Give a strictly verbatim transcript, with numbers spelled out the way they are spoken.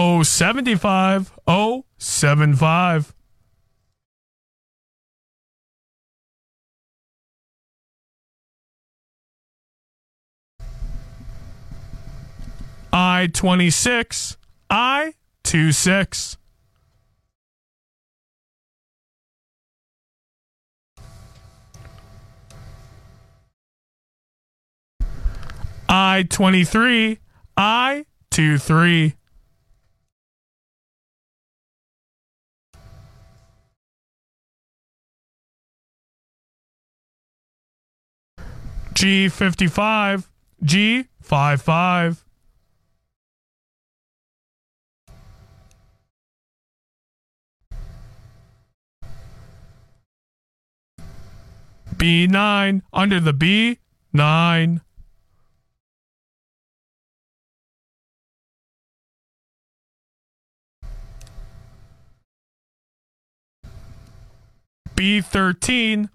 oh seventy-five oh seventy-five. I twenty-six I twenty-six. I twenty-three I twenty-three. G fifty-five G fifty-five. B nine under the B nine. B thirteen